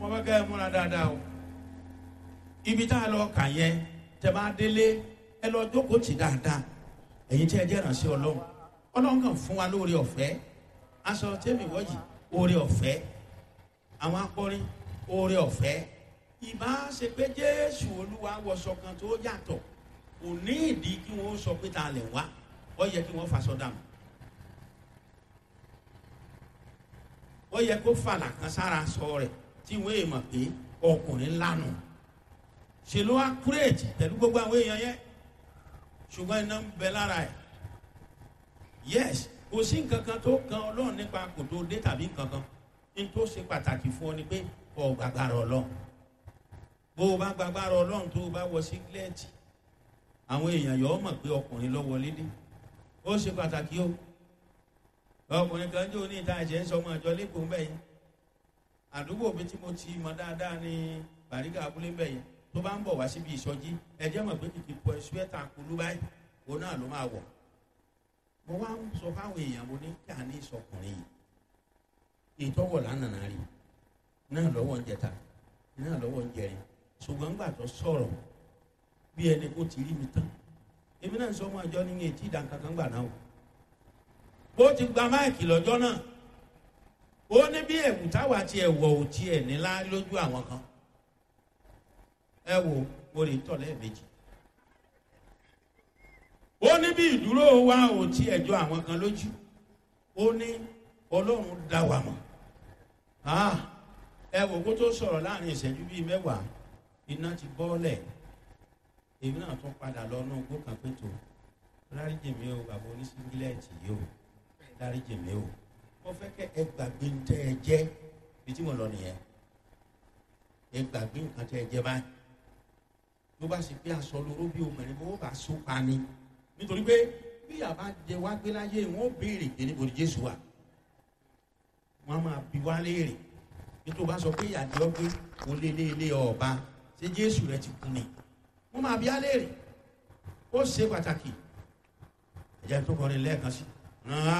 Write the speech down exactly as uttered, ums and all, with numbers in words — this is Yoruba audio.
mo fẹ́ kẹ́ ẹ múra dáadáa o. Ibi tá a lọ kà yẹn tẹ́ bá délé ẹ lọ jókòó tì dáadáa. Ẹ̀yin tí ẹ jẹ́ ìránṣẹ́ Ọlọ́run. Ọlọ́run kàn fún wa lóore ọ̀fẹ́. Aṣọ tẹ́mi wọ̀nyí oore ọ̀fẹ́. Àwọn akọrin oore ọ̀fẹ́. Ìbá ṣe pé Jésù Olúwa wọṣọ kan tó yàtọ̀. Kò ní ìdí kí wọ́n sọ pé ta lè wá. Ó yẹ kí wọ́n faṣọ dànù. Ó yẹ kó fàlà kan sára sọ rẹ̀ tí wọ́n èèmọ̀ pé ọkùnrin lánàá. Ṣé ló wá kúrèjì pẹ̀lú gbogbo àwọn èèyàn yẹn? Ṣùgbọ́n iná ń bẹ lára ẹ̀. Yes, kò sí nǹkan kan tó kan Ọlọ́run nípa kò tó dé tàbí nǹkan kan. Ní tó ṣe pàtàkì fún ọ ni pé ọ gbàgbára Ọlọ́run. Bó o bá gbàgbára Ọlọ́run tó o bá wọ sígílẹ́ẹ̀tì, àwọn èèyàn yọ ọ mọ̀ pé ọkùnrin ló wọlé dé. Ó ṣe pàtàkì o. Ọkùnrin kan jó ní ìta ẹ̀jẹ̀ ń sọ ọmọ ìjọ lẹ́kọ̀ọ́ ń bẹ̀ yẹn. Àdúgbò mi tí mo ti mọ dáadáa ní Bàrígà abúlé ń bẹ̀ yẹn. Tó bá ń bọ̀ wá síbi ìsọjí, ẹ̀jẹ̀ mọ̀ pé kìkì pọ̀ ṣúẹ́tà kulú báyìí. Òun náà ló máa wọ̀. Mo wá ń sọ fáwọn èèyàn mo ní kí a ní ìsọkùnrin yìí. Ìtọ́wọ̀ lánàá rí. Náà lọ́wọ́ ń jẹta. Náà lọ́wọ́ ń jẹrin. Ṣùgbọ́n gbà tó sọ̀rọ̀ bí ẹni kó ti rí mi tán. Èmi náà sọ ọmọ ìjọ ní etí ìdánkankan gbà náà o. Ó ti gba máìkì lọ́jọ́ náà. Ó ní bí ẹ̀wù táwa ti ẹ̀wọ̀ ò tiẹ̀ nílá lójú àwọn kan. Ẹ wo mo lè tọ̀ lẹ́ẹ̀mejì. Ó ní bí ìdúró wa ò tiẹ̀ jọ àwọn kan lójú. Ó ní Ọlọ́run dá wa mọ̀. Ẹ wo kó tó sọ̀rọ̀ láàrin ìṣẹ́jú bíi mẹ́wàá. Iná ti bọ́ọ̀lẹ̀. Èmi náà tún padà lọ náà gbó kan pé tó dáríjì mi o bàbá oníṣíngílẹ̀tì yìí o dáríjì mi o mo fẹ́ kẹ́ ẹ gbàgbé ń tẹ́ ẹ jẹ́ bí tí mo lọ nìyẹn ẹ gbàgbé nǹkan tẹ́ ẹ jẹ́ báyìí ló bá sì pé aṣọ lóró bí obìnrin bó bá so pa ni nítorí pé bí àbá jẹ wá gbé láyé wọn ó béèrè pé níbo ni Jésù wà wọn máa bi wá léèrè bí tó bá sọ pé ìyàjọ́ pé kò lé lé lé ọba ṣé Jésù rẹ ti kú ni wọ́n máa bí á léèrè ó ṣe pàtàkì ẹ̀jẹ̀ tó kọrin lẹ́ẹ̀kan sí.